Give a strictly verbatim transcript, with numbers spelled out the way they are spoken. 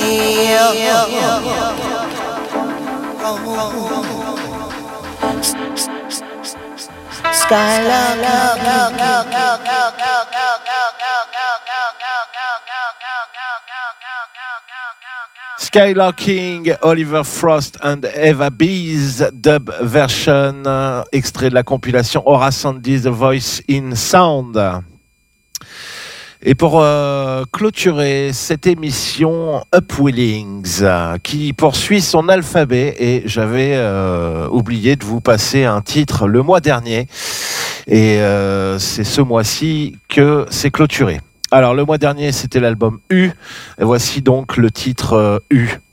Skylarking, Oliver Frost and Eva Bees dub version, euh, extrait de la compilation Aura Sandy The Voice in Sound. Et pour euh, clôturer cette émission, Upwellings, euh, qui poursuit son alphabet, et j'avais euh, oublié de vous passer un titre le mois dernier, et euh, c'est ce mois-ci que c'est clôturé. Alors le mois dernier c'était l'album U, et voici donc le titre euh, U.